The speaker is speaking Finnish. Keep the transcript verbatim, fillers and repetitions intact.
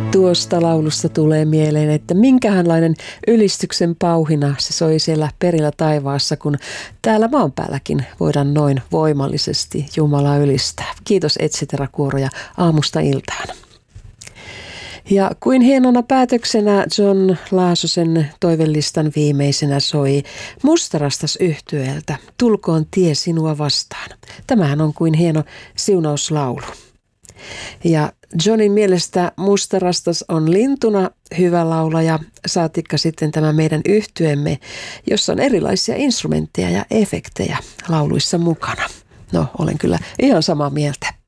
Tuosta laulusta tulee mieleen, että minkähänlainen ylistyksen pauhina se soi siellä perillä taivaassa, kun täällä maan päälläkin voidaan noin voimallisesti Jumalaa ylistää. Kiitos Etcetera-kuoroja aamusta iltaan. Ja kuin hienona päätöksenä John Laasosen toivelistan viimeisenä soi Mustarastas -yhtyeeltä Tulkoon tie sinua vastaan. Tämähän on kuin hieno siunauslaulu. Ja Johnin mielestä Mustarastas on lintuna hyvä laulaja, saatikka sitten tämä meidän yhtyeemme, jossa on erilaisia instrumentteja ja efektejä lauluissa mukana. No, olen kyllä ihan samaa mieltä.